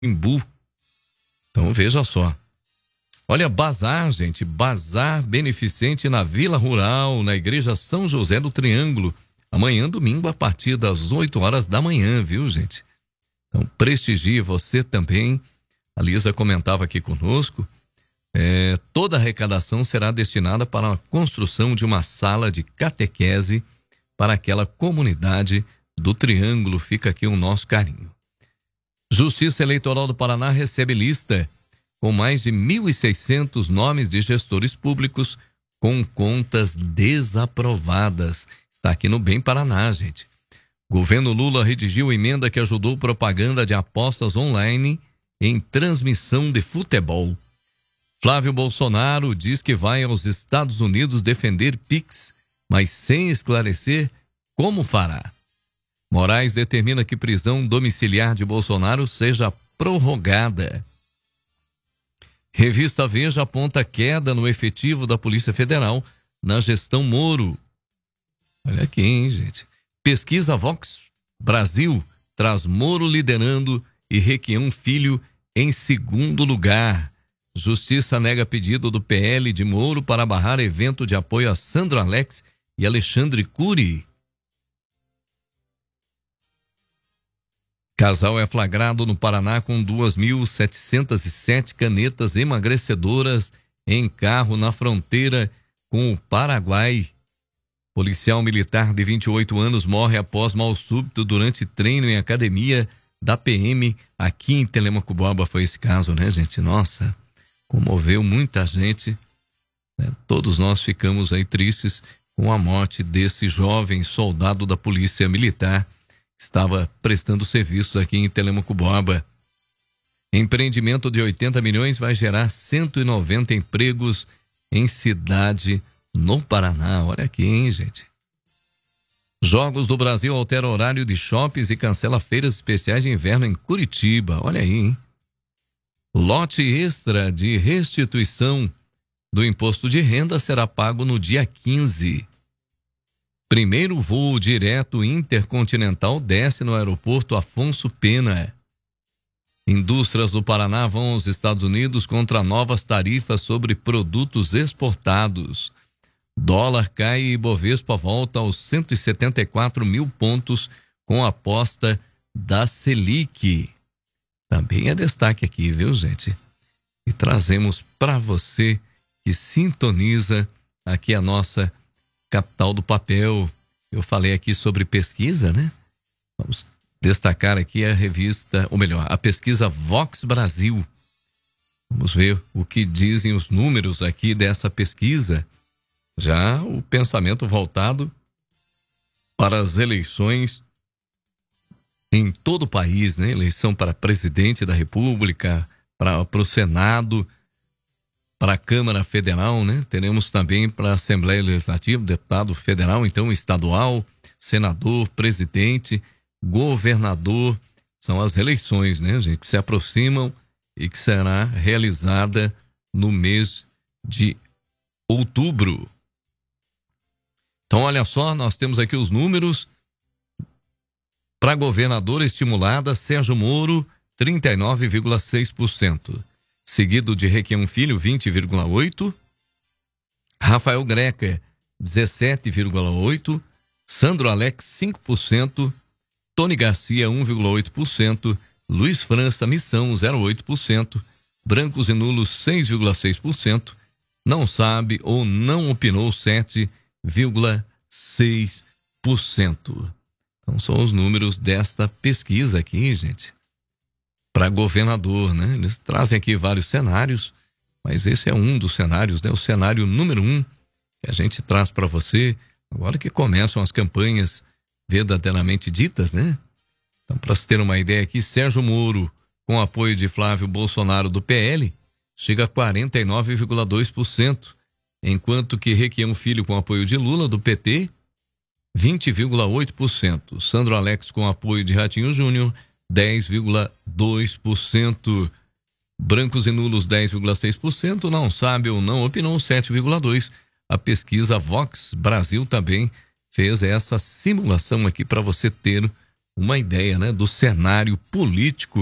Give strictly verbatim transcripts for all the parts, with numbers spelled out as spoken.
Imbu. Então veja só. Olha, bazar, gente, bazar beneficente na Vila Rural, na Igreja São José do Triângulo. Amanhã, domingo, a partir das oito horas da manhã, viu, gente? Então prestigie você também. A Lisa comentava aqui conosco. É, toda a arrecadação será destinada para a construção de uma sala de catequese para aquela comunidade do Triângulo. Fica aqui o nosso carinho. Justiça Eleitoral do Paraná recebe lista com mais de mil e seiscentos nomes de gestores públicos com contas desaprovadas. Está aqui no Bem Paraná, gente. Governo Lula redigiu emenda que ajudou propaganda de apostas online em transmissão de futebol. Flávio Bolsonaro diz que vai aos Estados Unidos defender Pix, mas sem esclarecer como fará. Moraes determina que prisão domiciliar de Bolsonaro seja prorrogada. Revista Veja aponta queda no efetivo da Polícia Federal na gestão Moro. Olha aqui, hein, gente. Pesquisa Vox Brasil traz Moro liderando e Requião Filho em segundo lugar. Justiça nega pedido do P L de Moro para barrar evento de apoio a Sandro Alex e Alexandre Cury. Casal é flagrado no Paraná com duas mil setecentas e sete canetas emagrecedoras em carro na fronteira com o Paraguai. Policial militar de vinte e oito anos morre após mal súbito durante treino em academia da P M aqui em Telemaco-Borba. Foi esse caso, né, gente? Nossa, comoveu muita gente, né? Todos nós ficamos aí tristes com a morte desse jovem soldado da Polícia Militar que estava prestando serviços aqui em Telemaco-Borba. Empreendimento de oitenta milhões vai gerar cento e noventa empregos em cidade no Paraná. Olha aqui, hein, gente. Jogos do Brasil altera horário de shoppings e cancela feiras especiais de inverno em Curitiba. Olha aí, hein? Lote extra de restituição do imposto de renda será pago no dia quinze. Primeiro voo direto intercontinental desce no aeroporto Afonso Pena. Indústrias do Paraná vão aos Estados Unidos contra novas tarifas sobre produtos exportados. Dólar cai e Ibovespa volta aos cento e setenta e quatro mil pontos com a aposta da Selic. Também é destaque aqui, viu, gente? E trazemos para você que sintoniza aqui a nossa capital do papel. Eu falei aqui sobre pesquisa, né? Vamos destacar aqui a revista, ou melhor, a pesquisa Vox Brasil. Vamos ver o que dizem os números aqui dessa pesquisa. Já o pensamento voltado para as eleições em todo o país, né? Eleição para presidente da República, para, para o Senado, para a Câmara Federal, né? Teremos também para a Assembleia Legislativa, deputado federal, então estadual, senador, presidente, governador. São as eleições, né, gente, que se aproximam e que será realizada no mês de outubro. Então, olha só, nós temos aqui os números. Para governador estimulada, Sérgio Moro, trinta e nove vírgula seis por cento. Seguido de Requião Filho, vinte vírgula oito por cento. Rafael Greca, dezessete vírgula oito por cento. Sandro Alex, cinco por cento. Tony Garcia, um vírgula oito por cento. Luiz França Missão, zero vírgula oito por cento. Brancos e nulos, seis vírgula seis por cento. Não sabe ou não opinou, sete vírgula seis por cento. Então são os números desta pesquisa aqui, gente, para governador, né? Eles trazem aqui vários cenários, mas esse é um dos cenários, né? O cenário número um que a gente traz para você, agora que começam as campanhas verdadeiramente ditas, né? Então, para se ter uma ideia aqui, Sérgio Moro, com apoio de Flávio Bolsonaro do P L, chega a quarenta e nove vírgula dois por cento, enquanto que Requião Filho, com apoio de Lula, do P T, vinte vírgula oito por cento. Sandro Alex, com apoio de Ratinho Júnior, dez vírgula dois por cento. Brancos e nulos, dez vírgula seis por cento. Não sabe ou não opinou, sete vírgula dois por cento. A pesquisa Vox Brasil também fez essa simulação aqui para você ter uma ideia, né, do cenário político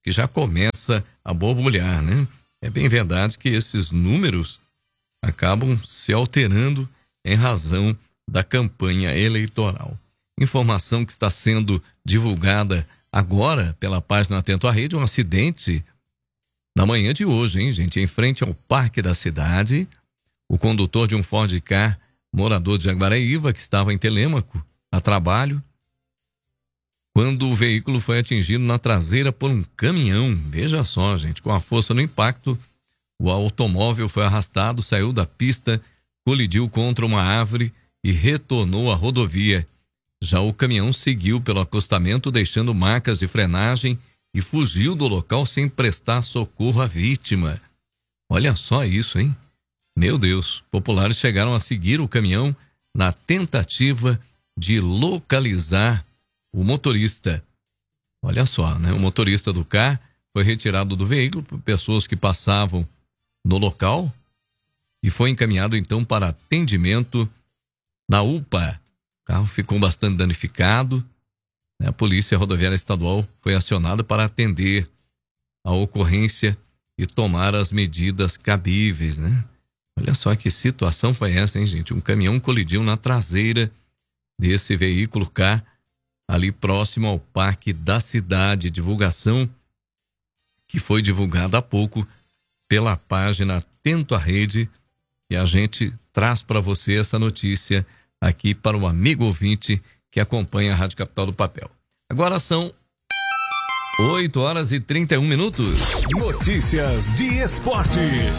que já começa a borbulhar, né? É bem verdade que esses números acabam se alterando em razão da campanha eleitoral. Informação que está sendo divulgada agora pela página Atento à Rede, um acidente na manhã de hoje, hein, gente? Em frente ao Parque da Cidade, o condutor de um Ford Ka, morador de Jaguaraíva, que estava em Telêmaco, a trabalho, quando o veículo foi atingido na traseira por um caminhão. Veja só, gente, com a força do impacto, o automóvel foi arrastado, saiu da pista, colidiu contra uma árvore e retornou à rodovia. Já o caminhão seguiu pelo acostamento, deixando marcas de frenagem e fugiu do local sem prestar socorro à vítima. Olha só isso, hein? Meu Deus, populares chegaram a seguir o caminhão na tentativa de localizar o motorista. Olha só, né? O motorista do carro foi retirado do veículo por pessoas que passavam no local e foi encaminhado então para atendimento na U P A. O carro ficou bastante danificado, né? A Polícia Rodoviária Estadual foi acionada para atender a ocorrência e tomar as medidas cabíveis, né? Olha só que situação foi essa, hein, gente? Um caminhão colidiu na traseira desse veículo K, ali próximo ao Parque da Cidade. Divulgação que foi divulgada há pouco pela página Atento à Rede, e a gente traz para você essa notícia aqui para o amigo ouvinte que acompanha a Rádio Capital do Papel. Agora são oito horas e trinta e um minutos. Notícias de esporte.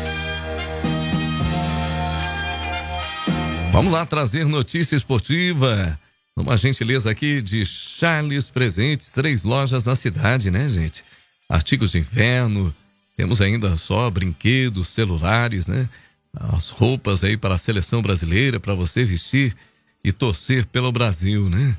Vamos lá trazer notícia esportiva, numa gentileza aqui de Charles Presentes, três lojas na cidade, né, gente? Artigos de inverno, temos ainda só brinquedos, celulares, né? As roupas aí para a seleção brasileira, para você vestir e torcer pelo Brasil, né?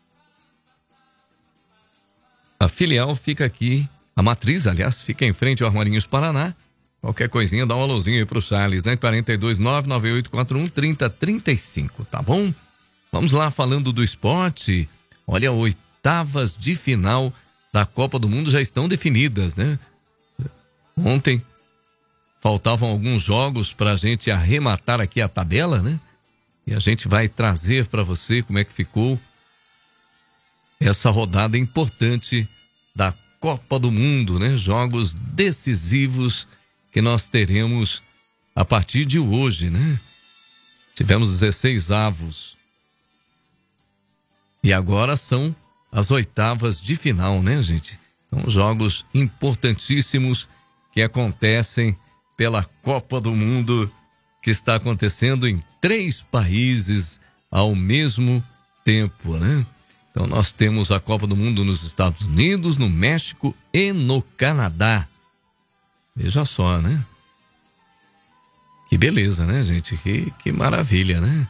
A filial fica aqui, a matriz, aliás, fica em frente ao Armarinhos Paraná. Qualquer coisinha, dá um alôzinho aí pro Charles, né? quarenta e dois, nove nove oito quatro um, trinta, trinta e cinco, tá bom? Vamos lá, falando do esporte. Olha, oitavas de final da Copa do Mundo já estão definidas, né? Ontem faltavam alguns jogos pra gente arrematar aqui a tabela, né? E a gente vai trazer para você como é que ficou essa rodada importante da Copa do Mundo, né? Jogos decisivos que nós teremos a partir de hoje, né? Tivemos dezesseis avos. E agora são as oitavas de final, né, gente? São jogos importantíssimos que acontecem pela Copa do Mundo, que está acontecendo em três países ao mesmo tempo, né? Então nós temos a Copa do Mundo nos Estados Unidos, no México e no Canadá. Veja só, né? Que beleza, né, gente? Que, que maravilha, né?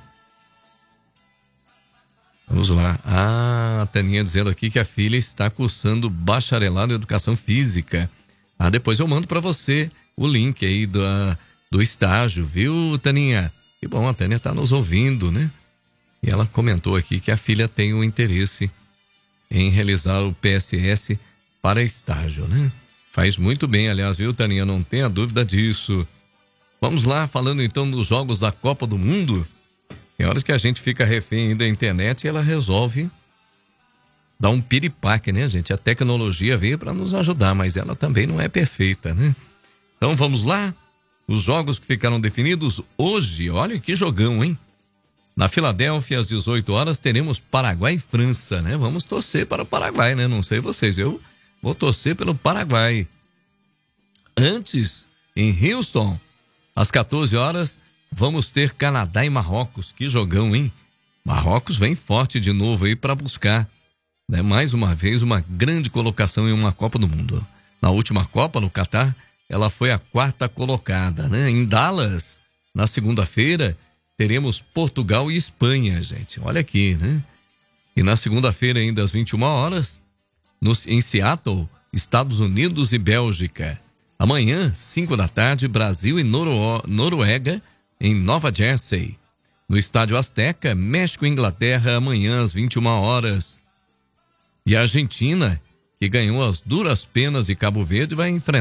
Vamos lá. Ah, a Taninha dizendo aqui que a filha está cursando bacharelado em educação física. Ah, depois eu mando para você o link aí do, do estágio, viu, Taninha? Que bom, a Tânia está nos ouvindo, né? E ela comentou aqui que a filha tem um interesse em realizar o P S S para estágio, né? Faz muito bem, aliás, viu, Taninha? Não tenha dúvida disso. Vamos lá, falando então dos jogos da Copa do Mundo. Tem horas que a gente fica refém da internet e ela resolve dar um piripaque, né, gente? A tecnologia veio para nos ajudar, mas ela também não é perfeita, né? Então vamos lá. Os jogos que ficaram definidos hoje, olha que jogão, hein? Na Filadélfia, às dezoito horas, teremos Paraguai e França, né? Vamos torcer para o Paraguai, né? Não sei vocês, eu vou torcer pelo Paraguai. Antes, em Houston, às quatorze horas, vamos ter Canadá e Marrocos. Que jogão, hein? Marrocos vem forte de novo aí para buscar, né, mais uma vez, uma grande colocação em uma Copa do Mundo. Na última Copa, no Catar, ela foi a quarta colocada, né? Em Dallas, na segunda-feira, teremos Portugal e Espanha, gente. Olha aqui, né? E na segunda-feira, ainda às vinte e uma horas, no, em Seattle, Estados Unidos e Bélgica. Amanhã, cinco da tarde, Brasil e Noro, Noruega, em Nova Jersey. No Estádio Azteca, México e Inglaterra, amanhã às vinte e uma horas. E a Argentina, que ganhou as duras penas de Cabo Verde, vai enfrentar